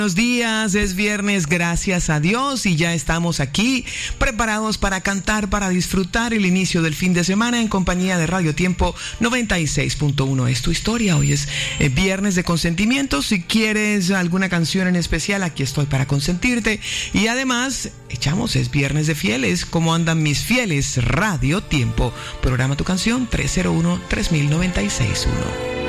Buenos días, es viernes, gracias a Dios, y ya estamos aquí preparados para cantar, para disfrutar el inicio del fin de semana en compañía de Radio Tiempo 96.1. Es tu historia, hoy es viernes de consentimiento. Si quieres alguna canción en especial, aquí estoy para consentirte. Y además, es viernes de fieles. ¿Cómo andan mis fieles? Radio Tiempo, programa tu canción 301-3096-1.